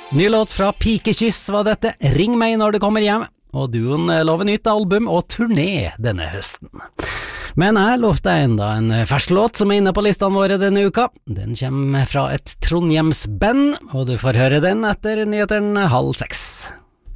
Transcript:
Ny låt fra Pikekyss var dette, Ring meg når du kommer hjem, og duoen lover nytt album og turné denne høsten. Men jeg lovte enda en fersk låt som er inne på listene våre denne uka. Den kommer fra et Trondheims band, og du får høre den etter nyhetene 5:30.